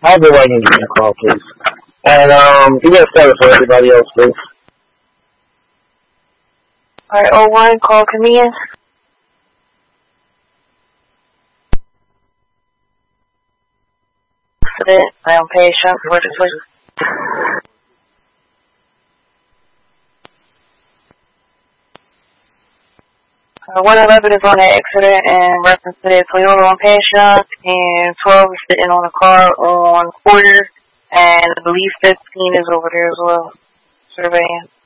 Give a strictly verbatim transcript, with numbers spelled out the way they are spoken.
I'll go right and give you a call, please. And um, you got to start it for everybody else, please. Alright, oh one, call Camille. Accident, I am patient, where to please. Uh, one eleven is on the accident in reference to the Toyota on patient, and twelve is sitting on a car on quarter, and I believe fifteen is over there as well, surveying.